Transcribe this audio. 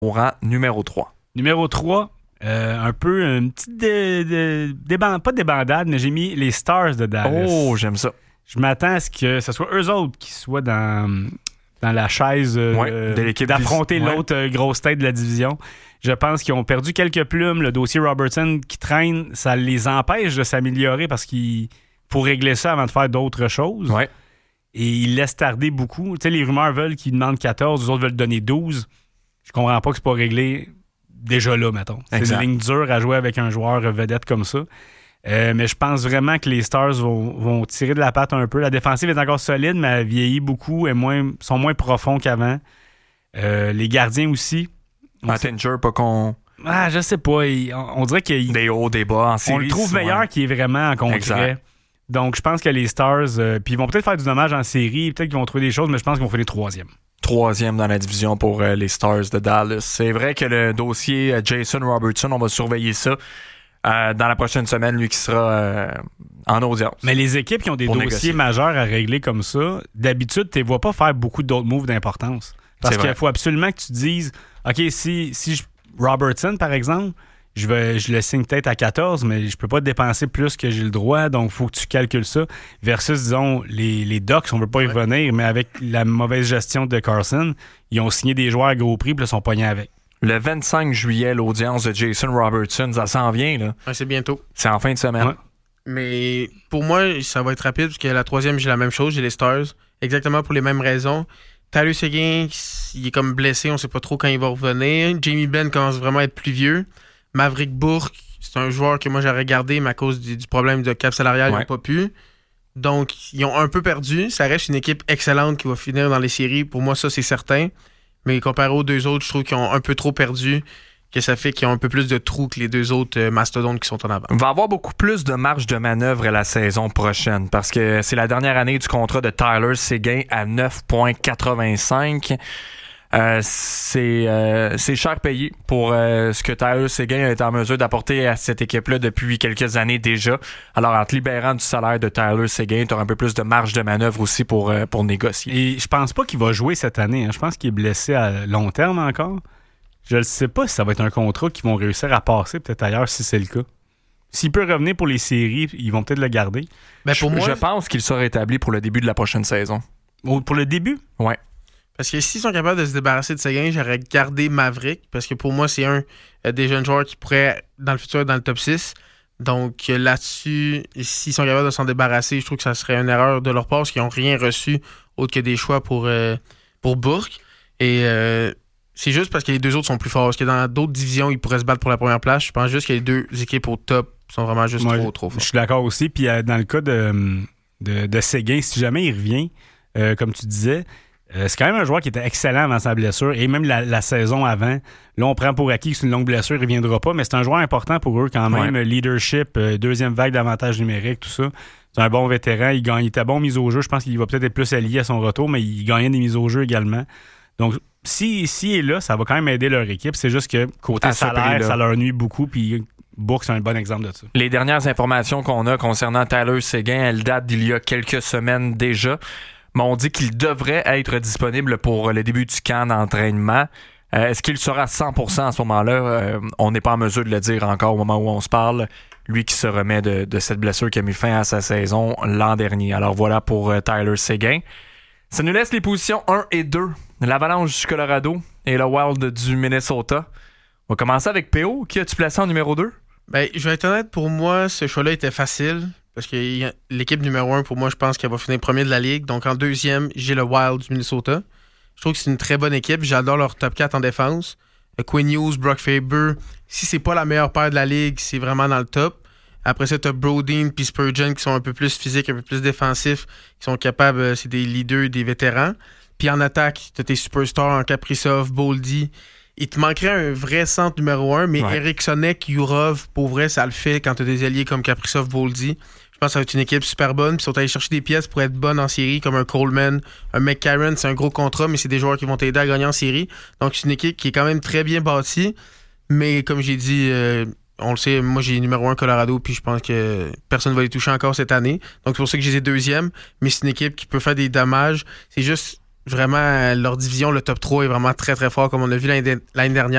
au rang numéro 3. Numéro 3, un peu une petite pas débandade, mais j'ai mis les Stars de Dallas. Oh, j'aime ça. Je m'attends à ce que ce soit eux autres qui soient dans la chaise de l'équipe d'affronter l'autre grosse tête de la division. Je pense qu'ils ont perdu quelques plumes. Le dossier Robertson qui traîne, ça les empêche de s'améliorer parce qu'il faut régler ça avant de faire d'autres choses. Ouais. Et ils laissent tarder beaucoup. Tu sais, les rumeurs veulent qu'ils demandent 14, les autres veulent donner 12. Je comprends pas que c'est pas réglé déjà là, mettons. C'est une ligne dure à jouer avec un joueur vedette comme ça. Mais je pense vraiment que les Stars vont tirer de la patte un peu. La défensive est encore solide, mais elle vieillit beaucoup et sont moins profonds qu'avant. Les gardiens aussi. Attinger, pas qu'on... Ah, je sais pas. On dirait qu'il... Des hauts, des bas en série. On le trouve meilleur qu'il est vraiment en concret. Exact. Donc, je pense que les Stars... puis ils vont peut-être faire du dommage en série. Peut-être qu'ils vont trouver des choses, mais je pense qu'ils vont finir troisième. Troisième dans la division pour les Stars de Dallas. C'est vrai que le dossier Jason Robertson, on va surveiller ça dans la prochaine semaine, lui qui sera en audience. Mais les équipes qui ont des dossiers majeurs à régler comme ça, d'habitude, tu ne les vois pas faire beaucoup d'autres moves d'importance. Parce qu'il faut absolument que tu te dises, OK, si Robertson, par exemple, je le signe peut-être à 14, mais je peux pas dépenser plus que j'ai le droit, donc il faut que tu calcules ça. Versus, disons, les Ducks, on veut pas y revenir, mais avec la mauvaise gestion de Carson, ils ont signé des joueurs à gros prix, puis ils sont pognés avec. Le 25 juillet, l'audience de Jason Robertson, ça s'en vient, là. Ouais, c'est bientôt. C'est en fin de semaine. Ouais. Mais pour moi, ça va être rapide, parce que la troisième, j'ai la même chose, j'ai les Stars, exactement pour les mêmes raisons. Tyler Seguin, il est comme blessé, on sait pas trop quand il va revenir. Jamie Benn commence vraiment à être plus vieux. Maverick Bourque, c'est un joueur que moi j'aurais gardé, mais à cause du problème de cap salarial, ils n'ont pas pu. Donc, ils ont un peu perdu. Ça reste une équipe excellente qui va finir dans les séries. Pour moi, ça, c'est certain. Mais comparé aux deux autres, je trouve qu'ils ont un peu trop perdu, que ça fait qu'ils ont un peu plus de trous que les deux autres mastodontes qui sont en avant. Il va avoir beaucoup plus de marge de manœuvre la saison prochaine parce que c'est la dernière année du contrat de Tyler Seguin à 9,85. C'est cher payé pour ce que Tyler Seguin est en mesure d'apporter à cette équipe-là depuis quelques années déjà. Alors, en te libérant du salaire de Tyler Seguin, tu auras un peu plus de marge de manœuvre aussi pour négocier. Et je pense pas qu'il va jouer cette année. Je pense qu'il est blessé à long terme encore. Je ne sais pas si ça va être un contrat qu'ils vont réussir à passer peut-être ailleurs si c'est le cas. S'il peut revenir pour les séries, ils vont peut-être le garder. Ben je pense qu'il sera établi pour le début de la prochaine saison. Pour le début? Ouais. Parce que s'ils sont capables de se débarrasser de Seguin, j'aurais gardé Maverick, parce que pour moi, c'est un des jeunes joueurs qui pourrait, dans le futur, être dans le top 6. Donc là-dessus, s'ils sont capables de s'en débarrasser, je trouve que ça serait une erreur de leur part, parce qu'ils n'ont rien reçu autre que des choix pour Bourque. Et c'est juste parce que les deux autres sont plus forts. Parce que dans d'autres divisions, ils pourraient se battre pour la première place. Je pense juste que les deux équipes au top sont vraiment juste trop fortes. Je suis d'accord aussi. Puis dans le cas de Seguin, si jamais il revient, comme tu disais, c'est quand même un joueur qui était excellent avant sa blessure et même la saison avant. Là, on prend pour acquis que c'est une longue blessure, il ne reviendra pas, mais c'est un joueur important pour eux quand même. Ouais. Leadership, deuxième vague d'avantages numériques, tout ça. C'est un bon vétéran. Il était bon mise au jeu. Je pense qu'il va peut-être être plus allié à son retour, mais il gagnait des mises au jeu également. Donc, s'il est là, ça va quand même aider leur équipe. C'est juste que côté salaire, ça leur nuit beaucoup. Puis Bourque, c'est un bon exemple de ça. Les dernières informations qu'on a concernant Tyler Seguin, elles datent d'il y a quelques semaines déjà. Mais on dit qu'il devrait être disponible pour le début du camp d'entraînement. Est-ce qu'il sera à 100% à ce moment-là? On n'est pas en mesure de le dire encore au moment où on se parle. Lui qui se remet de cette blessure qui a mis fin à sa saison l'an dernier. Alors voilà pour Tyler Seguin. Ça nous laisse les positions 1 et 2. L'Avalanche du Colorado et le Wild du Minnesota. On va commencer avec PO. Qui as-tu placé en numéro 2? Ben, je vais être honnête, pour moi, ce choix-là était facile. Parce que l'équipe numéro 1, pour moi, je pense qu'elle va finir premier de la Ligue. Donc, en deuxième, j'ai le Wild du Minnesota. Je trouve que c'est une très bonne équipe. J'adore leur top 4 en défense. Quinn Hughes, Brock Faber. Si c'est pas la meilleure paire de la Ligue, c'est vraiment dans le top. Après ça, t'as Brodin puis Spurgeon qui sont un peu plus physiques, un peu plus défensifs, qui sont capables, c'est des leaders, des vétérans. Puis en attaque, t'as tes superstars en Kaprizov, Boldy. Il te manquerait un vrai centre numéro 1, mais Erikssonek, Yurov, pour vrai, ça le fait quand t'as des alliés comme Kaprizov, Boldy. Je pense que ça va être une équipe super bonne. Puis ils sont allés chercher des pièces pour être bonnes en série, comme un Coleman, un McCarron. C'est un gros contrat, mais c'est des joueurs qui vont t'aider à gagner en série. Donc c'est une équipe qui est quand même très bien bâtie. Mais comme j'ai dit, on le sait, moi j'ai numéro 1 Colorado, puis je pense que personne ne va les toucher encore cette année. Donc c'est pour ça que j'ai les deuxièmes. Mais c'est une équipe qui peut faire des dommages. C'est juste vraiment leur division, le top 3 est vraiment très très fort, comme on a vu l'année dernière.